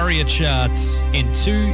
ARIA charts in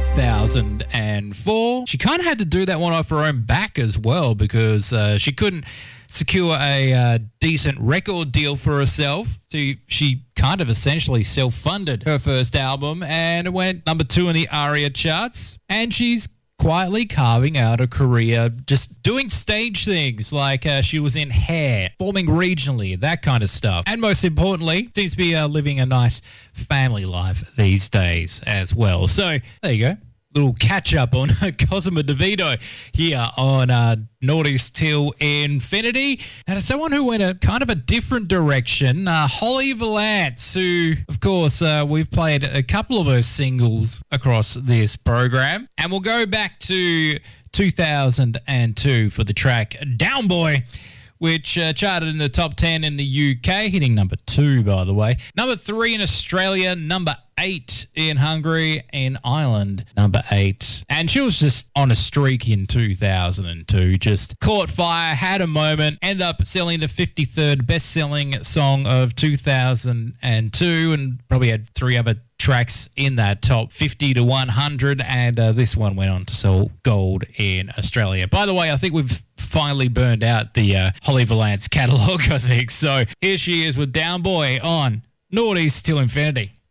2004. She kind of had to do that one off her own back as well because she couldn't secure a decent record deal for herself. So she kind of essentially self-funded her first album and it went number 2 in the ARIA charts. And she's quietly carving out a career just doing stage things like she was in Hair, performing regionally, that kind of stuff. And most importantly, seems to be living a nice family life these days as well. So there you go. Little catch-up on Cosima DeVito here on Naughties Till Infinity. And as someone who went a kind of a different direction, Holly Valance, who, of course, we've played a couple of her singles across this program. And we'll go back to 2002 for the track Down Boy, which charted in the top 10 in the UK, hitting number 2, by the way. Number 3 in Australia, number 8 in Hungary, in Ireland, number 8. And she was just on a streak in 2002, just caught fire, had a moment, ended up selling the 53rd best-selling song of 2002, and probably had 3 other tracks in that top 50 to 100, and this one went on to sell gold in Australia. By the way, I think we've finally burned out the Holly Valance catalogue, I think. So here she is with Down Boy on Naughties Till Infinity.